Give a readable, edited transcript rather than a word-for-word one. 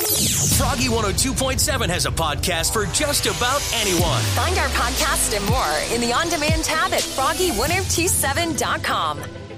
Froggy 102.7 has a podcast for just about anyone. Find our podcast and more in the On Demand tab at Froggy1027.com.